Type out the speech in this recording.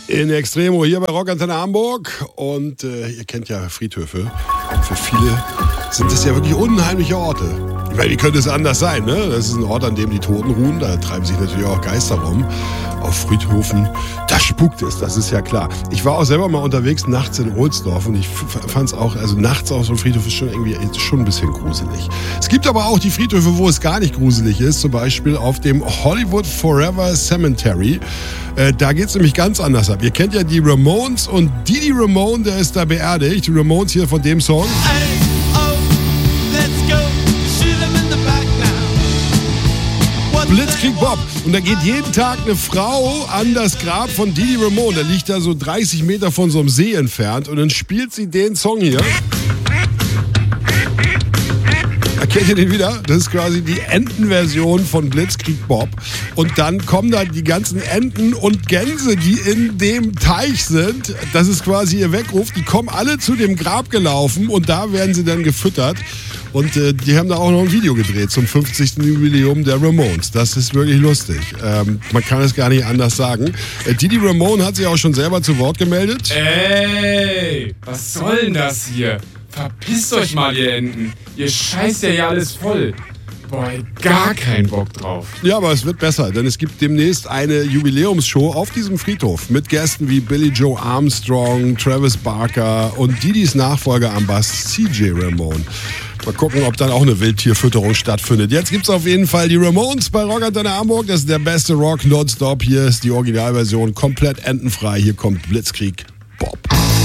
In Extremo hier bei Rockantenne Hamburg und ihr kennt ja Friedhöfe. Für viele sind das ja wirklich unheimliche Orte. Weil wie könnte es anders sein, ne? Das ist ein Ort, an dem die Toten ruhen. Da treiben sich natürlich auch Geister rum. Auf Friedhöfen, da spukt es, das ist ja klar. Ich war auch selber mal unterwegs nachts in Ohlsdorf und ich fand es auch, also nachts auf so einem Friedhof ist schon irgendwie schon ein bisschen gruselig. Es gibt aber auch die Friedhöfe, wo es gar nicht gruselig ist. Zum Beispiel auf dem Hollywood Forever Cemetery. Da geht es nämlich ganz anders ab. Ihr kennt ja die Ramones und Didi Ramone, der ist da beerdigt. Die Ramones hier von dem Song. Blitzkrieg Bob. Und da geht jeden Tag eine Frau an das Grab von Didi Ramone. Der liegt da so 30 Meter von so einem See entfernt. Und dann spielt sie den Song hier. Erkennt ihr den wieder? Das ist quasi die Entenversion von Blitzkrieg Bob. Und dann kommen da die ganzen Enten und Gänse, die in dem Teich sind. Das ist quasi ihr Weckruf. Die kommen alle zu dem Grab gelaufen und da werden sie dann gefüttert. Und die haben da auch noch ein Video gedreht zum 50. Jubiläum der Ramones. Das ist wirklich lustig. Man kann es gar nicht anders sagen. Didi Ramone hat sich auch schon selber zu Wort gemeldet. Ey, was soll denn das hier? Verpisst euch mal, ihr Enten. Ihr scheißt ja hier alles voll. Boah, gar keinen Bock drauf. Ja, aber es wird besser, denn es gibt demnächst eine Jubiläumsshow auf diesem Friedhof mit Gästen wie Billy Joe Armstrong, Travis Barker und Didis Nachfolger am Bass CJ Ramone. Mal gucken, ob dann auch eine Wildtierfütterung stattfindet. Jetzt gibt's auf jeden Fall die Ramones bei Rockantenne Hamburg. Das ist der beste Rock nonstop. Hier ist die Originalversion komplett entenfrei. Hier kommt Blitzkrieg Bob.